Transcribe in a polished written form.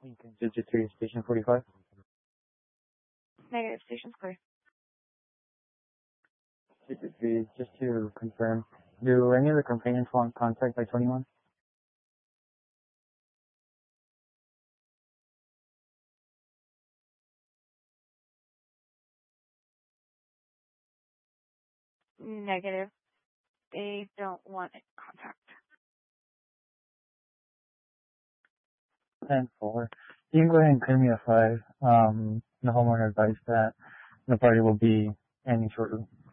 Lincoln 223, Station 45. Negative, station's clear. 223, just to confirm, do any of the complainants want contact by 21? Negative. They don't want contact. 10-4. You can go ahead and clear me a 5. The homeowner advised that the party will be ending shortly.